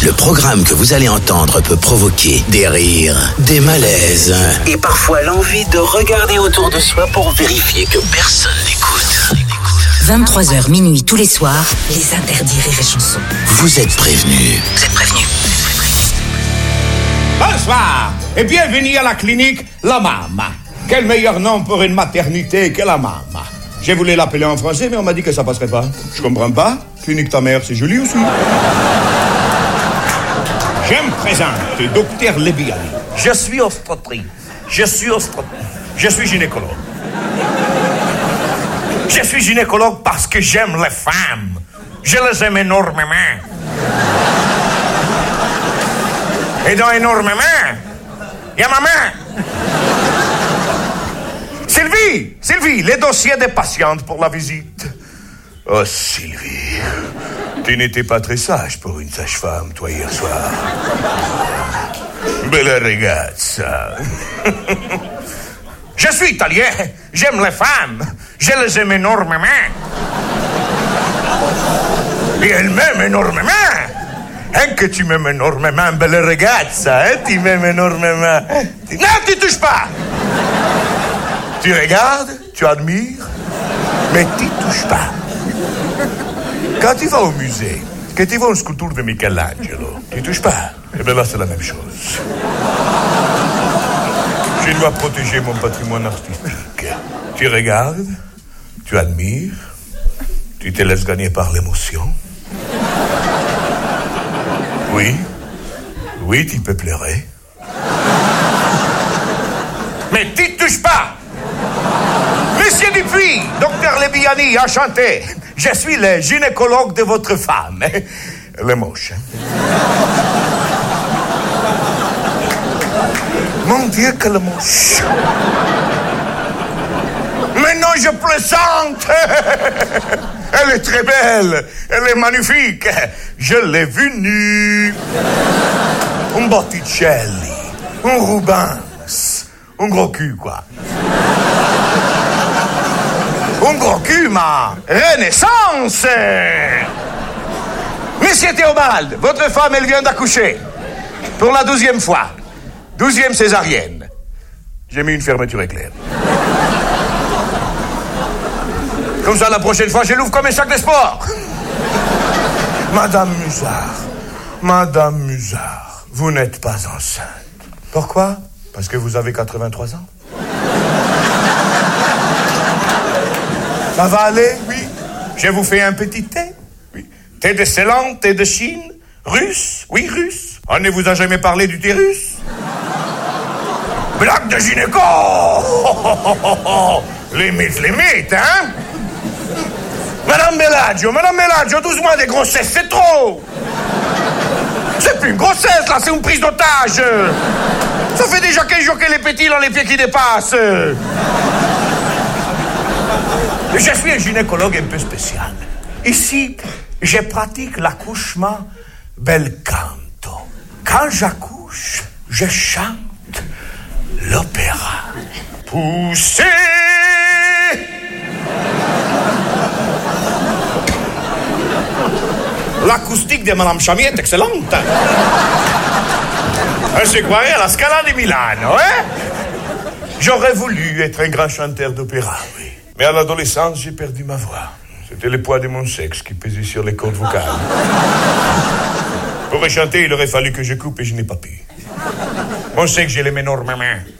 Le programme que vous allez entendre peut provoquer des rires, des malaises et parfois l'envie de regarder autour de soi pour vérifier que personne n'écoute. 23h minuit tous les soirs, les interdits Rire et Chanson. Vous êtes prévenus. Bonsoir et bienvenue à la clinique La Mama. Quel meilleur nom pour une maternité que La Mama. J'ai voulu l'appeler en français, mais on m'a dit que ça passerait pas. Je comprends pas. Clinique ta mère, c'est joli aussi. Je me présente, docteur Lebiani. Je suis obstétricien. Je suis gynécologue. Je suis gynécologue parce que j'aime les femmes. Je les aime énormément. Et dans énormément, il y a ma main. Sylvie, les dossiers des patientes pour la visite. Oh, Sylvie, tu n'étais pas très sage pour une sage-femme, toi, hier soir. Bella ragazza. Je suis italien, j'aime les femmes, je les aime énormément. Et elles m'aiment énormément. Hein, que tu m'aimes énormément, bella ragazza, hein, tu m'aimes énormément. Non, tu touches pas. Tu regardes, tu admires, mais tu touches pas. Quand tu vas au musée, que tu vois une sculpture de Michelangelo, tu touches pas. Et bien là, c'est la même chose. Je dois protéger mon patrimoine artistique. Tu regardes, tu admires, tu te laisses gagner par l'émotion. Oui, tu peux pleurer. Mais tu touches pas. Monsieur Dupuis, docteur Lebiani, enchanté. Je suis le gynécologue de votre femme. Elle est moche, hein? Mon Dieu, quelle moche. Mais non, je plaisante. Elle est très belle. Elle est magnifique. Je l'ai vue nue. Un Botticelli. Un Rubens. Un gros cul, quoi. Un gros cul, ma renaissance. Monsieur Théobald, votre femme, elle vient d'accoucher. Pour la 12e fois. 12e césarienne. J'ai mis une fermeture éclair. Comme ça, la prochaine fois, je l'ouvre comme un sac de sport. Madame Musard, vous n'êtes pas enceinte. Pourquoi? Parce que vous avez 83 ans. Ça va aller? Oui. Je vous fais un petit thé? Oui. Thé de Ceylan, thé de Chine? Russe? Oui, russe. On ne vous a jamais parlé d'utérus? Blague de gynéco! Limite, hein? Madame Bellagio, 12 mois de grossesse, c'est trop! C'est plus une grossesse, là, c'est une prise d'otage! Ça fait déjà 15 jours que les petits ont les pieds qui dépassent! Je suis un gynécologue un peu spécial. Ici, je pratique l'accouchement bel canto. Quand j'accouche, je chante l'opéra. Poussez! L'acoustique de Madame Chamier est excellente. Elle se croirait à la Scala de Milano, hein? J'aurais voulu être un grand chanteur d'opéra, oui. Mais à l'adolescence, j'ai perdu ma voix. C'était le poids de mon sexe qui pesait sur les cordes vocales. Pour chanter, il aurait fallu que je coupe et je n'ai pas pu. Mon sexe, je l'aime énormément.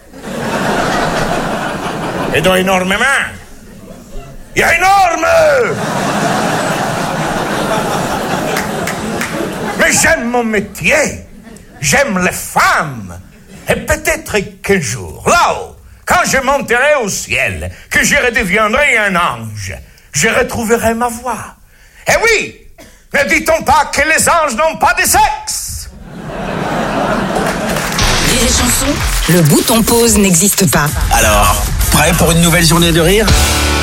Et dans énormément, il y a énorme! Mais j'aime mon métier. J'aime les femmes. Et peut-être qu'un jour, là-haut, quand je monterai au ciel, que je redeviendrai un ange, je retrouverai ma voix. Eh oui, ne dit-on pas que les anges n'ont pas de sexe? Rire et Chanson, le bouton pause n'existe pas. Alors, prêt pour une nouvelle journée de rire?